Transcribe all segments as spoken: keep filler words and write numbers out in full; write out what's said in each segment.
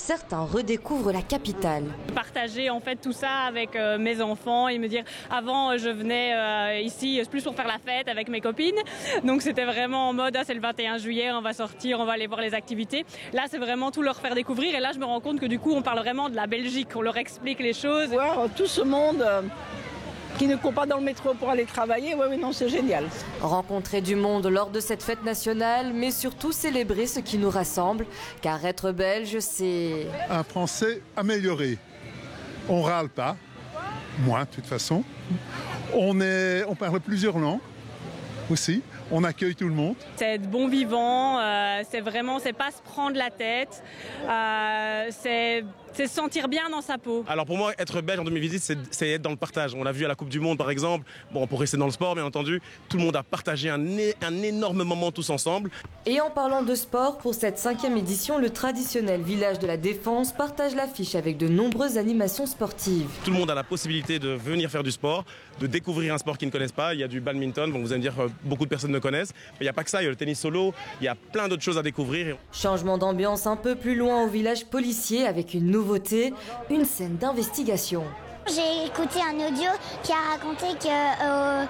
certains redécouvrent la capitale. Partager en fait tout ça avec euh, mes enfants et me dire avant je venais euh, ici plus pour faire la fête avec mes copines, donc c'était vraiment en mode ah, c'est le vingt et un juillet, on va sortir, on va aller voir les activités. Là c'est vraiment tout leur faire découvrir et là je me rends compte que du coup on parle vraiment de la Belgique, on leur explique les choses. Voir tout ce monde euh, qui ne court pas dans le métro pour aller travailler, oui, oui, non, c'est génial. Rencontrer du monde lors de cette fête nationale, mais surtout célébrer ce qui nous rassemble, car être belge, c'est... Un français amélioré. On râle pas, moi de toute façon. On, est, on parle plusieurs langues aussi. On accueille tout le monde. C'est être bon vivant, euh, c'est vraiment, c'est pas se prendre la tête, euh, c'est, c'est se sentir bien dans sa peau. Alors pour moi, être belge en demi-visite, c'est, c'est être dans le partage. On l'a vu à la Coupe du Monde par exemple. Bon, pour rester dans le sport, bien entendu, tout le monde a partagé un, un énorme moment tous ensemble. Et en parlant de sport, pour cette cinquième édition, le traditionnel village de la Défense partage l'affiche avec de nombreuses animations sportives. Tout le monde a la possibilité de venir faire du sport, de découvrir un sport qu'ils ne connaissent pas. Il y a du badminton, bon, vous allez me dire beaucoup de personnes ne connaissent, mais il n'y a pas que ça, il y a le tennis solo, il y a plein d'autres choses à découvrir. Changement d'ambiance un peu plus loin au village policier avec une nouveauté, une scène d'investigation. J'ai écouté un audio qui a raconté qu'au euh,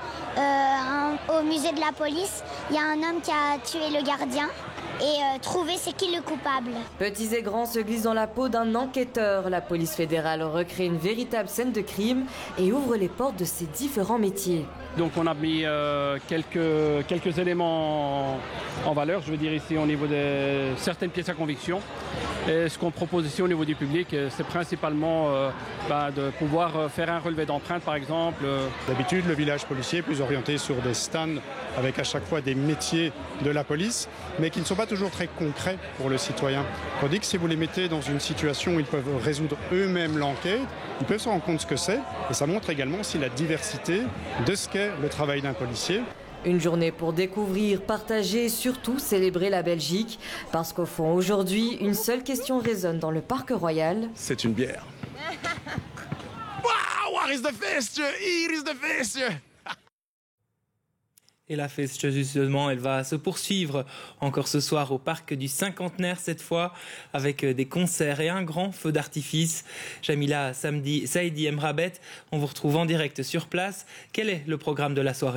euh, au musée de la police, il y a un homme qui a tué le gardien et euh, trouvé c'est qui le coupable. Petits et grands se glissent dans la peau d'un enquêteur. La police fédérale recrée une véritable scène de crime et ouvre les portes de ses différents métiers. Donc on a mis euh, quelques, quelques éléments en, en valeur, je veux dire ici au niveau de certaines pièces à conviction. Et ce qu'on propose ici au niveau du public, c'est principalement euh, bah, de pouvoir faire un relevé d'empreintes par exemple. D'habitude, le village policier est plus orienté sur des stands avec à chaque fois des métiers de la police, mais qui ne sont pas toujours très concrets pour le citoyen. Tandis que si vous les mettez dans une situation où ils peuvent résoudre eux-mêmes l'enquête, ils peuvent se rendre compte ce que c'est, et ça montre également aussi la diversité de ce qu'est le travail d'un policier. Une journée pour découvrir, partager et surtout célébrer la Belgique. Parce qu'au fond, aujourd'hui, une seule question résonne dans le Parc Royal. C'est une bière. Wow, waar is de feestje? Hier is de feestje. Et la fête, justement, elle va se poursuivre encore ce soir au Parc du Cinquantenaire, cette fois, avec des concerts et un grand feu d'artifice. Jamila Samdi, Saïdi Emrabet, on vous retrouve en direct sur place. Quel est le programme de la soirée ?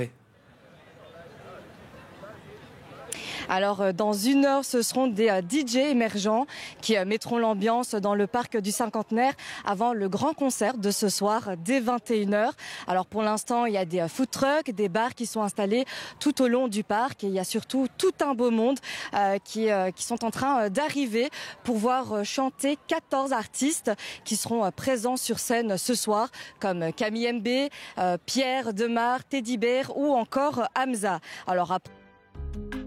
Alors dans une heure, ce seront des D J émergents qui mettront l'ambiance dans le parc du Cinquantenaire avant le grand concert de ce soir dès vingt et une heures. Alors pour l'instant, il y a des food trucks, des bars qui sont installés tout au long du parc et il y a surtout tout un beau monde euh, qui, euh, qui sont en train d'arriver pour voir chanter quatorze artistes qui seront présents sur scène ce soir comme Camille M B, euh, Pierre Demar, Teddy Bear ou encore Hamza. Alors après